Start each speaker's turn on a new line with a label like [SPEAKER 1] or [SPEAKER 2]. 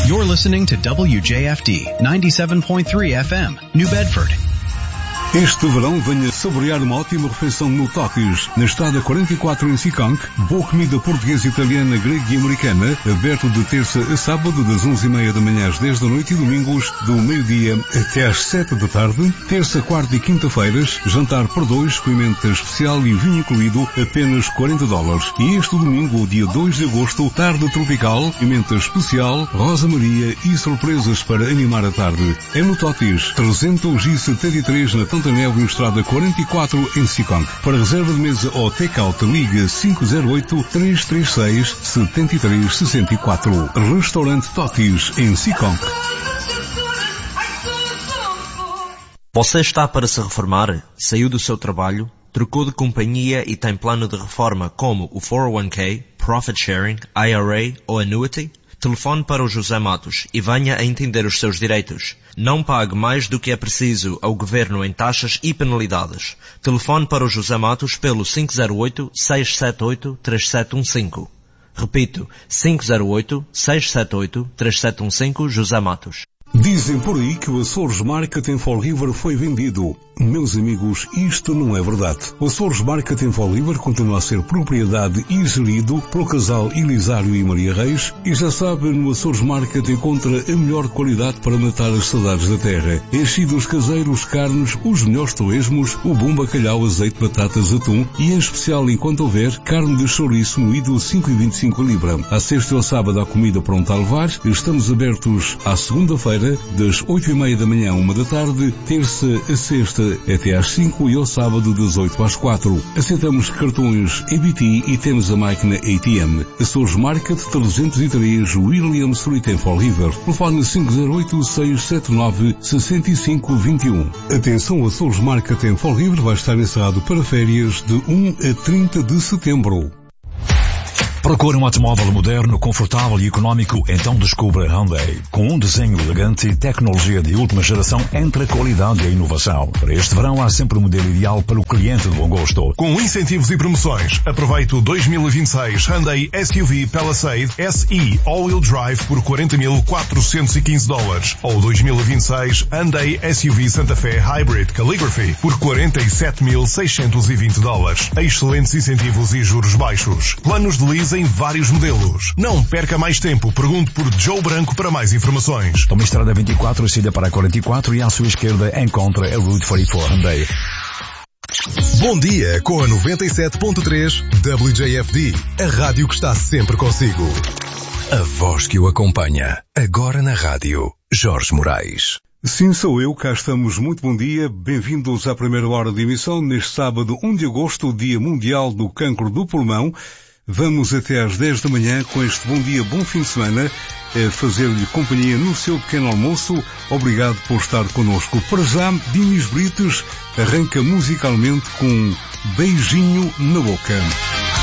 [SPEAKER 1] You're listening to WJFD 97.3 FM, New Bedford.
[SPEAKER 2] Este verão venha saborear uma ótima refeição no Totis, na estrada 44 em Seekonk. Boa comida portuguesa, italiana, grega e americana, aberto de terça a sábado das 11h30 da manhã às 10 da noite e domingos do meio-dia até às 7 da tarde. Terça, quarta e quinta-feiras, jantar por dois, com emenda especial e vinho incluído, apenas $40. E este domingo, dia 2 de agosto, tarde tropical, emenda especial, Rosa Maria e surpresas para animar a tarde. É no Totis, 373 na Tantaneve, estrada 44 em Seekonk. Para reserva de mesa ou take-out, liga 508-336-7364. Restaurante Totis em Seekonk.
[SPEAKER 3] Você está para se reformar? Saiu do seu trabalho? Trocou de companhia e tem plano de reforma como o 401k, Profit Sharing, IRA ou Annuity? Telefone para o José Matos e venha a entender os seus direitos. Não pague mais do que é preciso ao governo em taxas e penalidades. Telefone para o José Matos pelo 508-678-3715. Repito, 508-678-3715, José Matos.
[SPEAKER 2] Dizem por aí que o Açores Market Fall River foi vendido. Meus amigos, isto não é verdade. O Açores Market Fall River continua a ser propriedade e gerido pelo casal Elisário e Maria Reis, e já sabe, no Açores Market encontra a melhor qualidade para matar as saudades da terra. Enchidos caseiros, carnes, os melhores torresmos, o bom bacalhau, azeite, batatas, atum e, em especial, enquanto houver, carne de chouriço moído 5,25 a libra. À sexta e ao sábado há comida pronta a levar. Estamos abertos à segunda-feira, das 8h30 da manhã à 1 da tarde, terça a sexta até às 5 e ao sábado das 8 às 4. Aceitamos cartões EBT e temos a máquina ATM. Açores Market 303 William Street em Fall River. Telefone 508-679-6521. Atenção, Açores Market em Fall River vai estar encerrado para férias de 1 a 30 de setembro.
[SPEAKER 4] Procura um automóvel moderno, confortável e económico? Então descubra Hyundai. Com um desenho elegante e tecnologia de última geração entre a qualidade e a inovação. Para este verão há sempre o modelo ideal para o cliente de bom gosto.
[SPEAKER 5] Com incentivos e promoções, aproveite o 2026 Hyundai SUV Palisade SE All-Wheel Drive por $40.415 ou 2026 Hyundai SUV Santa Fe Hybrid Calligraphy por $47.620. Excelentes incentivos e juros baixos. Planos de lease em vários modelos. Não perca mais tempo. Pergunte por Joe Branco para mais informações.
[SPEAKER 4] Toma a estrada 24, saída para a 44 e à sua esquerda encontra a Route 44 Hyundai.
[SPEAKER 6] Bom dia com a 97.3 WJFD, a rádio que está sempre consigo. A voz que o acompanha, agora na rádio, Jorge Moraes.
[SPEAKER 2] Sim, sou eu, cá estamos. Muito bom dia, bem-vindos à primeira hora de emissão neste sábado 1 de agosto, Dia Mundial do Cancro do Pulmão. Vamos até às 10 da manhã com este bom dia, bom fim de semana, a fazer-lhe companhia no seu pequeno almoço. Obrigado por estar connosco. Para já, Dinis Brites arranca musicalmente com Beijinho na Boca.